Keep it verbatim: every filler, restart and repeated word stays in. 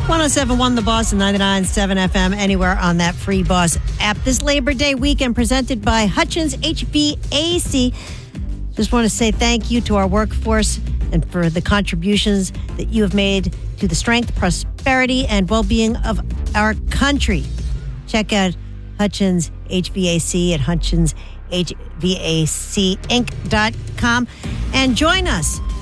ten seventy-one The Boss and ninety-nine point seven F M, anywhere on that free Boss app. This Labor Day weekend presented by Hutchins H V A C. Just want to say thank you to our workforce and for the contributions that you have made to the strength, prosperity, and well-being of our country. Check out Hutchins H V A C at hutchins h v a c inc dot com and join us